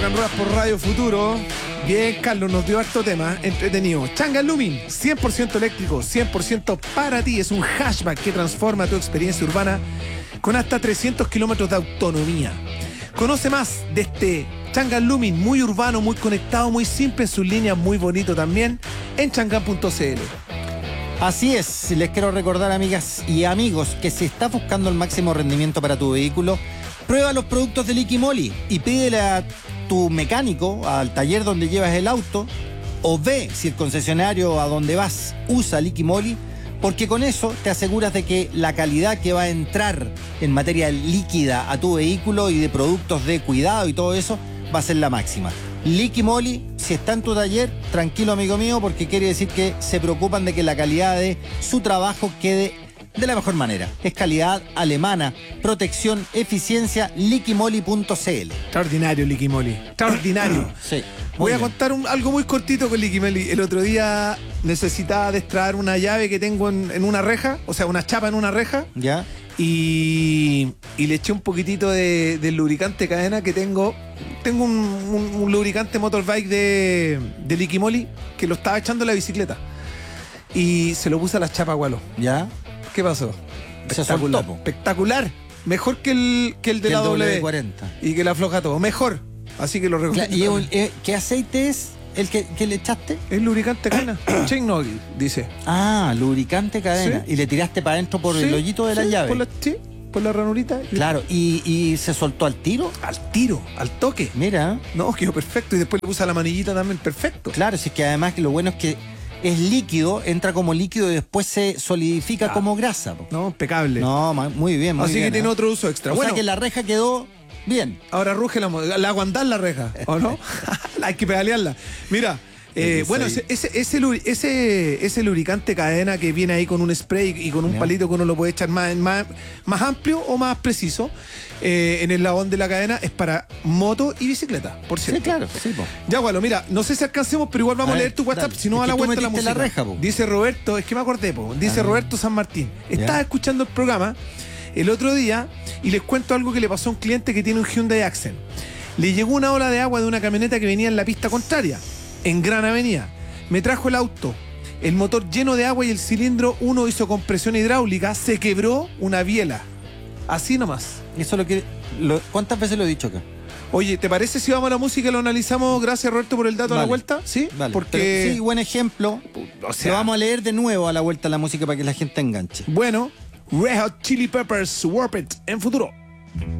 en Ruedas por Radio Futuro. Bien, Carlos, nos dio harto tema, entretenido. Changan Lumin, 100% eléctrico, 100% para ti. Es un hatchback que transforma tu experiencia urbana con hasta 300 kilómetros de autonomía. Conoce más de este Changan Lumin, muy urbano, muy conectado, muy simple en sus líneas, muy bonito también, en changan.cl. Así es, les quiero recordar, amigas y amigos, que si estás buscando el máximo rendimiento para tu vehículo, prueba los productos de Liqui Moly y pídele a tu mecánico, al taller donde llevas el auto, o ve si el concesionario a donde vas usa Liqui Moly, porque con eso te aseguras de que la calidad que va a entrar en materia líquida a tu vehículo y de productos de cuidado y todo eso va a ser la máxima. Liqui Moly, si está en tu taller, tranquilo amigo mío, porque quiere decir que se preocupan de que la calidad de su trabajo quede de la mejor manera. Es calidad alemana, protección, eficiencia, liquimoly.cl. Extraordinario, Liqui Moly. Extraordinario. Sí. Voy a contar algo muy cortito con Liqui Moly. El otro día necesitaba destrabar una llave que tengo en una reja, o sea, una chapa en una reja. ¿Ya? Y le eché un poquitito del lubricante cadena que tengo. Tengo un lubricante motorbike de Liqui Moly que lo estaba echando en la bicicleta. Y se lo puse a la chapa, Gualo. ¿Ya? ¿Qué pasó? Se Espectacular. soltó. Espectacular. Mejor que el de la W40. Y que la afloja todo. Mejor. Así que lo recomiendo. ¿Qué aceite es el que le echaste? Es lubricante cadena. Chain oil, dice. Ah, lubricante cadena. Sí. Y le tiraste para adentro por el hoyito de la llave. Por la ranurita. Claro, ¿y se soltó al tiro? Al tiro, al toque. Mira. No, quedó perfecto. Y después le puse a la manillita también, perfecto. Claro, si es que además que lo bueno es que es líquido, entra como líquido y después se solidifica como grasa. Po. No, impecable. No, muy bien, muy Así bien. que tiene otro uso extra. O Bueno, sea que la reja quedó bien. ahora ruge la aguantar la reja, ¿o no? Hay que pedalearla. Mira, bueno, ese lubricante cadena que viene ahí con un spray y con un palito que uno lo puede echar más amplio o más preciso en el ladón de la cadena, es para moto y bicicleta, por cierto. Sí, claro. Sí, po. Ya, bueno, mira, no sé si alcancemos, pero igual vamos a leer tu WhatsApp, dale. si no Es va que la tú vuelta la metiste música. la reja, po. Dice Roberto, es que me acordé, po. Dice Roberto San Martín. Estaba escuchando el programa el otro día y les cuento algo que le pasó a un cliente que tiene un Hyundai Accent. Le llegó una ola de agua de una camioneta que venía en la pista contraria, en Gran Avenida. Me trajo el auto, el motor lleno de agua y el cilindro 1 hizo compresión hidráulica, se quebró una biela. Así nomás. Eso ¿cuántas veces lo he dicho acá? Oye, ¿te parece si vamos a la música y lo analizamos? Gracias, Roberto, por el dato a la Vale. vuelta. Sí, Vale. porque... Pero sí, buen ejemplo. O sea, Lo vamos a leer de nuevo a la vuelta la música para que la gente enganche. bueno, Red Hot Chili Peppers, Warp It, en futuro.